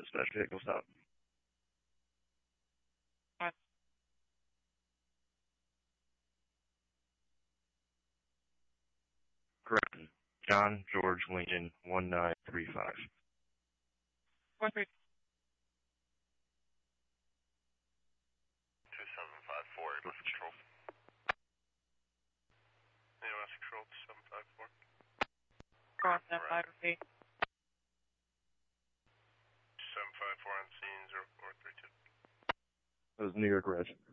dispatch vehicle stop. Correct. John George Lincoln 1935. 13. 2754, AMS Control. AMS Control 2754. Cross that 5 8. 754 on scene 0432. That was New York Red.